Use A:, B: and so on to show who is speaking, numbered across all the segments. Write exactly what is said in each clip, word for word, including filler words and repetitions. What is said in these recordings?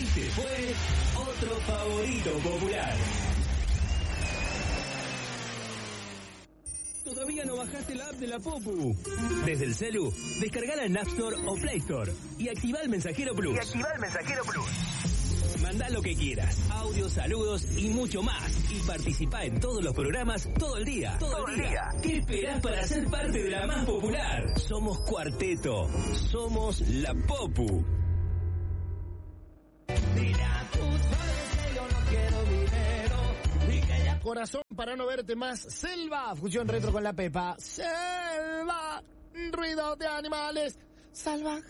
A: Este fue otro favorito popular. ¿Todavía no bajaste la app de la Popu? Desde el celu, descargala en App Store o Play Store y activa el Mensajero Plus.
B: Y activa el Mensajero Plus.
A: Mandá lo que quieras, audios, saludos y mucho más. Y participá en todos los programas todo el día. Todo,
B: todo
A: el
B: día.
A: día. ¿Qué esperás para ser parte de la más popular? Somos Cuarteto. Somos la Popu.
C: Dile a tus padres que yo no quiero dinero y que ya...
D: Corazón para no verte más. Selva, fusión retro con la Pepa. Selva, ruido de animales salvajes.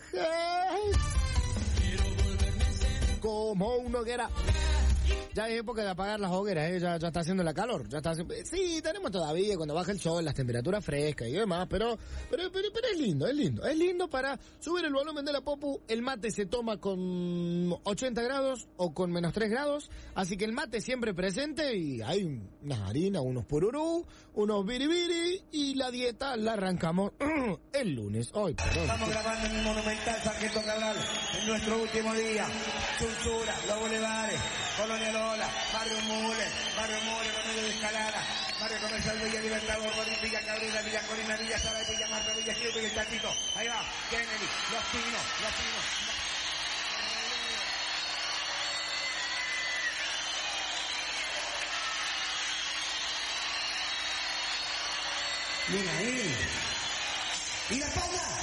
D: Como una hoguera. Ya es época de apagar las hogueras, ¿eh? ya, ya está haciendo la calor. Ya está haciendo... Sí, tenemos todavía cuando baja el sol, las temperaturas frescas y demás, pero, pero, pero, pero es lindo, es lindo. Es lindo para subir el volumen de la Popu. El mate se toma con ochenta grados o con menos tres grados, así que el mate siempre presente y hay unas harinas, unos pururú, unos biribiri y la dieta la arrancamos el lunes. Hoy, perdón.
E: Estamos grabando en el Monumental Sargento Cabral en nuestro último día. Chunchura, Los Bulevares, Colonia Lola, Barrio Mule, Barrio Mule, Remedio de Escalada, Barrio Comercial Villa Libertador, Villa Cabrera, Villa Colina, Villa Sara, Villa Marta, Villa Gil, Villa Tatito. Ahí va, Kennedy, Los Pinos, Los Pinos. Mira ahí. Y la Paula.